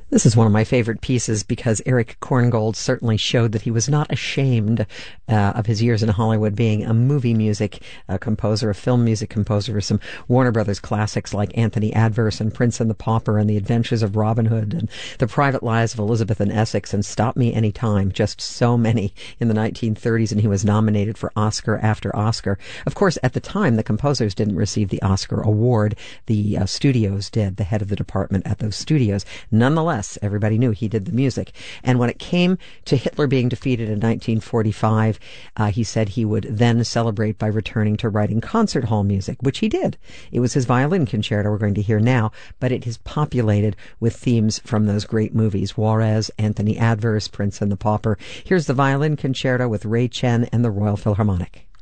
This is one of my favorite pieces because Eric Korngold certainly showed that he was not ashamed of his years in Hollywood being a movie music composer, a film music composer for some Warner Brothers classics like Anthony Adverse and Prince and the Pauper and The Adventures of Robin Hood and The Private Lives of Elizabeth and Essex and Stop Me Anytime, just so many in the 1930s, and he was nominated for Oscar after Oscar. Of course, at the time, the composers didn't receive the Oscar award. The studios did, the head of the department at those studios. Nonetheless, everybody knew he did the music. And when it came to Hitler being defeated in 1945, he said he would then celebrate by returning to writing concert hall music, which he did. It was his violin concerto we're going to hear now, but it is populated with themes from those great movies, Juarez, Anthony Adverse, Prince and the Pauper. Here's the violin concerto with Ray Chen and the Royal Philharmonic.